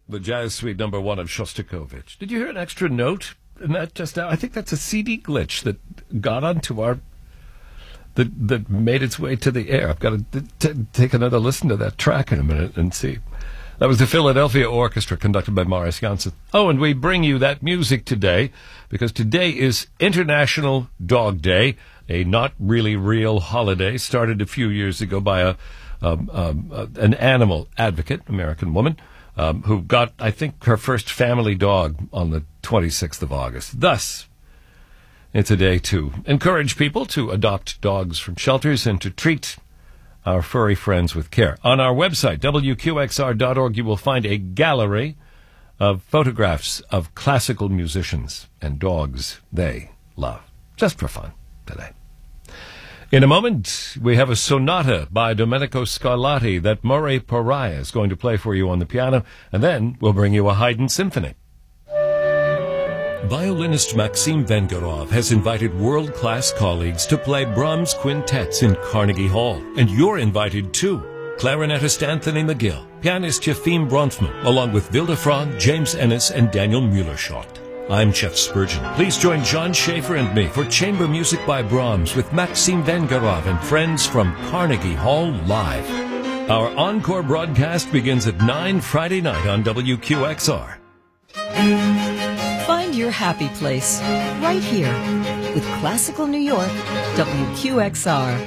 the Jazz Suite #1 of Shostakovich. Did you hear an extra note in that just now? I think that's a CD glitch that got onto our... That made its way to the air. I've got to take another listen to that track in a minute and see. That was the Philadelphia Orchestra, conducted by Marius Jansen. Oh, and we bring you that music today because today is International Dog Day, a not really real holiday started a few years ago by an animal advocate, American woman, who got, I think, her first family dog on the 26th of August. Thus, it's a day to encourage people to adopt dogs from shelters and to treat our furry friends with care. On our website, WQXR.org, you will find a gallery of photographs of classical musicians and dogs they love, just for fun today. In a moment, we have a sonata by Domenico Scarlatti that Murray Pariah is going to play for you on the piano, and then we'll bring you a Haydn symphony. Violinist Maxim Vengerov has invited world-class colleagues to play Brahms quintets in Carnegie Hall. And you're invited too. Clarinetist Anthony McGill, pianist Yefim Bronfman, along with Vilde Frog, James Ennis, and Daniel Mueller-Schott. I'm Jeff Spurgeon. Please join John Schaefer and me for chamber music by Brahms with Maxim Vengerov and friends from Carnegie Hall Live. Our encore broadcast begins at 9 Friday night on WQXR. Find your happy place right here with Classical New York, WQXR.